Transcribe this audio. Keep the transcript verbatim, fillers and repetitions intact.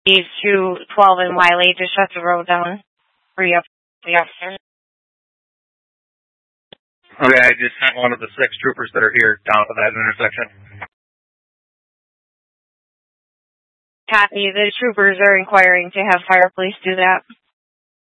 East to twelve and Wiley to shut the road down. Free up the officer. Okay, I just sent one of the six troopers that are here down to that intersection. Copy. The troopers are inquiring to have fire police do that.